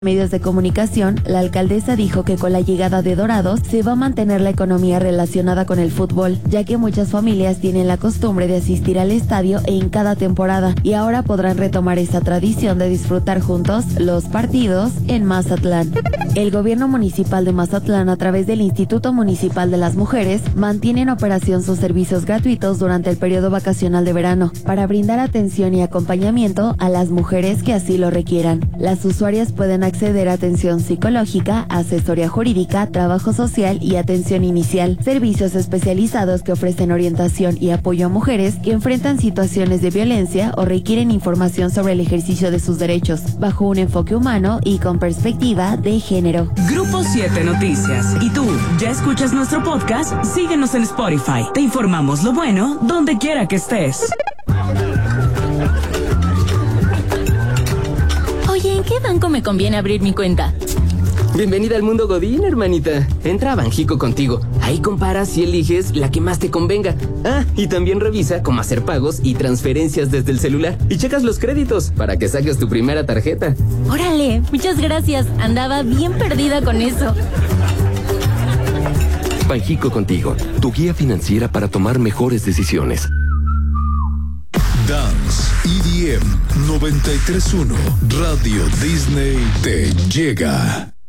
Medios de comunicación, la alcaldesa dijo que con la llegada de Dorados se va a mantener la economía relacionada con el fútbol, ya que muchas familias tienen la costumbre de asistir al estadio en cada temporada y ahora podrán retomar esa tradición de disfrutar juntos los partidos en Mazatlán. El gobierno municipal de Mazatlán, a través del Instituto Municipal de las Mujeres, mantiene en operación sus servicios gratuitos durante el periodo vacacional de verano para brindar atención y acompañamiento a las mujeres que así lo requieran. Las usuarias pueden acceder a atención psicológica, asesoría jurídica, trabajo social y atención inicial, servicios especializados que ofrecen orientación y apoyo a mujeres que enfrentan situaciones de violencia o requieren información sobre el ejercicio de sus derechos, bajo un enfoque humano y con perspectiva de género. Grupo 7 Noticias. ¿Y tú, ya escuchas nuestro podcast? Síguenos en Spotify. Te informamos lo bueno donde quiera que estés. Oye, ¿en qué banco me conviene abrir mi cuenta? Bienvenida al mundo Godín, hermanita. Entra a Banjico Contigo. Ahí comparas y eliges la que más te convenga. Ah, y también revisa cómo hacer pagos y transferencias desde el celular. Y checas los créditos para que saques tu primera tarjeta. Órale, muchas gracias. Andaba bien perdida con eso. Banjico Contigo, tu guía financiera para tomar mejores decisiones. Dance EDM 93.1 Radio Disney te llega.